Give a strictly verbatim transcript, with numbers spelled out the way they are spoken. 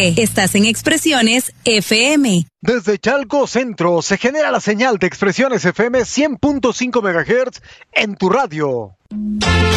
F. Estás en Expresiones F M. Desde Chalco Centro se genera la señal de Expresiones F M cien punto cinco megahertz en tu radio.